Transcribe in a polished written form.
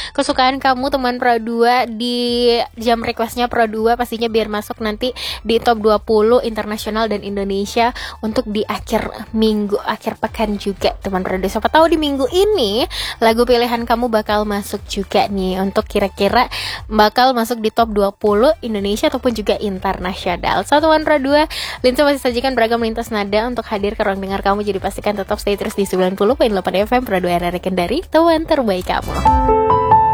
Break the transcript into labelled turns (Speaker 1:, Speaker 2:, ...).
Speaker 1: kesukaan kamu teman Pro 2 di jam requestnya Pro 2, pastinya biar masuk nanti di top 20 internasional dan Indonesia untuk di akhir minggu, akhir pekan juga teman Pro 2. Siapa tahu di minggu ini lagu pilihan kamu bakal masuk juga nih, untuk kira-kira bakal masuk di top 20 Indonesia ataupun juga internasional. Teman Pro 2, Linsa masih sajikan beragam lintas nada untuk hadir ke ruang dengar kamu, jadi pastikan tetap stay terus di 90.8 FM Pro 2 RRI Kendari, teman terbaik kamu.